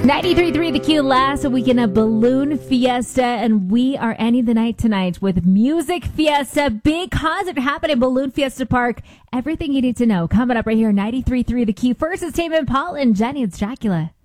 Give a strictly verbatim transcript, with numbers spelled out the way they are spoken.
ninety-three point three The Q, last weekend of Balloon Fiesta, and we are ending the night tonight with Music Fiesta. Big concert happening in Balloon Fiesta Park. Everything you need to know coming up right here, ninety-three point three The Q. First is Tame Impala and Jenny. It's Dracula.